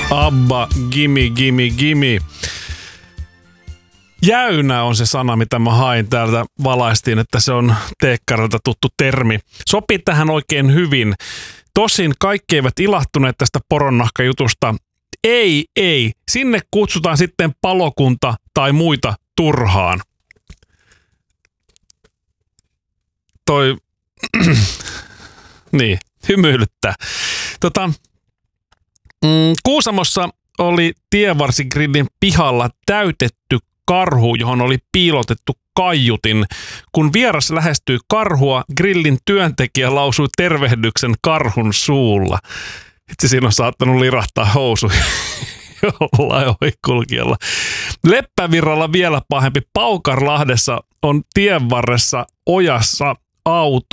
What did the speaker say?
Abba, gimme, gimme, gimme. Jäynä on se sana, mitä mä hain täältä. Valaistiin, että se on teekkarilta tuttu termi. Sopii tähän oikein hyvin. Tosin kaikki eivät ilahtuneet tästä poronnahkajutusta. Ei. Sinne kutsutaan sitten palokunta tai muita turhaan. Toi... niin, hymyilyttää. Kuusamossa oli tienvarsigrillin pihalla täytetty karhu, johon oli piilotettu kaiutin. Kun vieras lähestyi karhua, grillin työntekijä lausui tervehdyksen karhun suulla. Itse siinä on saattanut lirahtaa housuja jollain ohikulkijalla. Leppävirralla vielä pahempi. Paukarlahdessa on tien varressa ojassa auto,